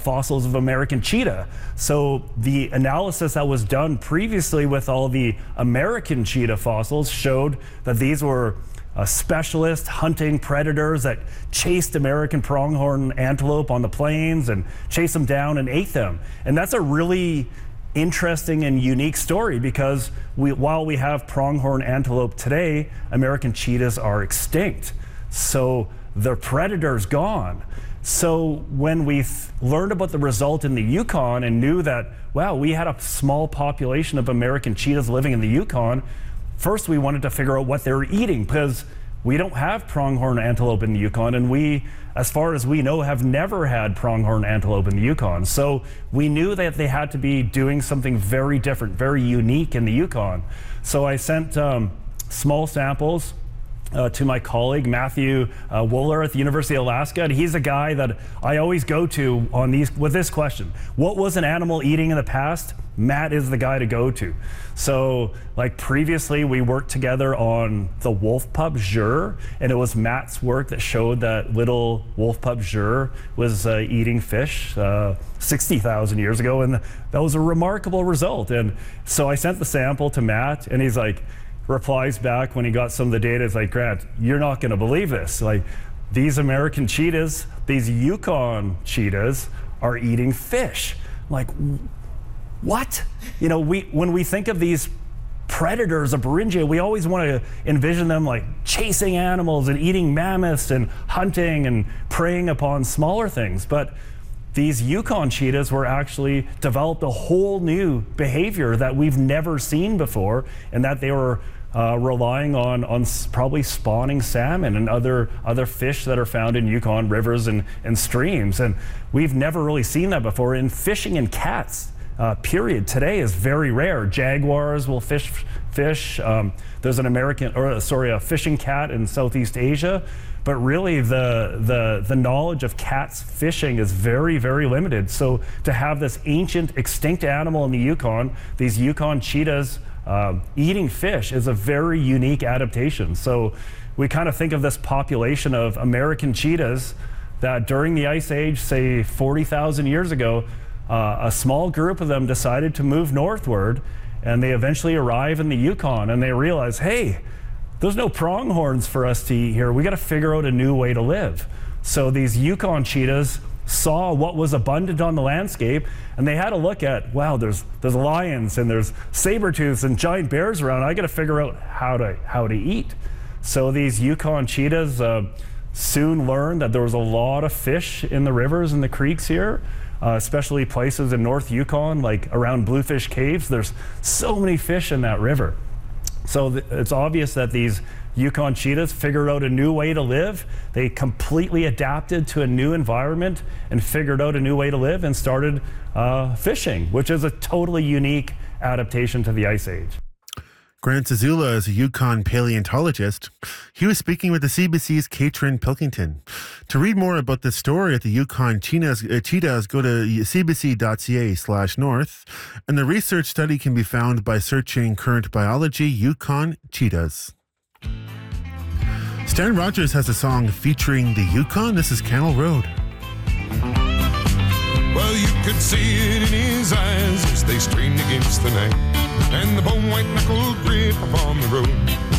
fossils of American cheetah. So the analysis that was done previously with all the American cheetah fossils showed that these were specialist hunting predators that chased American pronghorn antelope on the plains and chased them down and ate them. And that's a really interesting and unique story, because while we have pronghorn antelope today, American cheetahs are extinct. So the predator's gone. So when we learned about the result in the Yukon and knew that, wow, we had a small population of American cheetahs living in the Yukon, first we wanted to figure out what they were eating, because we don't have pronghorn antelope in the Yukon, and we, as far as we know, have never had pronghorn antelope in the Yukon. So we knew that they had to be doing something very different, very unique in the Yukon. So I sent small samples to my colleague Matthew Wooler at the University of Alaska, and he's a guy that I always go to on with this question: what was an animal eating in the past? Matt is the guy to go to. So, like previously, we worked together on the wolf pup Jur, and it was Matt's work that showed that little wolf pup Jur was eating fish 60,000 years ago, and that was a remarkable result. And so I sent the sample to Matt, and he's like, replies back when he got some of the data, it's like, Grant, you're not going to believe this. Like, these American cheetahs, these Yukon cheetahs are eating fish. I'm like, what? You know, when we think of these predators of Beringia, we always want to envision them like chasing animals and eating mammoths and hunting and preying upon smaller things. But these Yukon cheetahs were actually developed a whole new behavior that we've never seen before, and that they were relying on probably spawning salmon and other fish that are found in Yukon rivers and streams. And we've never really seen that before. And fishing in cats, period, today is very rare. Jaguars will fish. There's an a fishing cat in Southeast Asia. But really, the knowledge of cats fishing is very, very limited. So to have this ancient extinct animal in the Yukon, these Yukon cheetahs eating fish, is a very unique adaptation. So we kind of think of this population of American cheetahs that during the Ice Age, say 40,000 years ago, a small group of them decided to move northward, and they eventually arrive in the Yukon, and they realize, hey, there's no pronghorns for us to eat here. We got to figure out a new way to live. So these Yukon cheetahs saw what was abundant on the landscape, and they had to look at, wow, there's lions and there's saber-tooths and giant bears around. I got to figure out how to eat. So these Yukon cheetahs soon learned that there was a lot of fish in the rivers and the creeks here, especially places in North Yukon, like around Bluefish Caves. There's so many fish in that river. So it's obvious that these Yukon cheetahs figured out a new way to live. They completely adapted to a new environment and figured out a new way to live and started fishing, which is a totally unique adaptation to the Ice Age. Grant Zazula is a Yukon paleontologist. He was speaking with the CBC's Katrin Pilkington. To read more about the story of the Yukon cheetahs, go to cbc.ca/north, and the research study can be found by searching Current Biology Yukon cheetahs. Stan Rogers has a song featuring the Yukon. This is Cannell Road. Well, you could see it in his eyes as they strained against the night, and the bone white knuckled grip upon the road.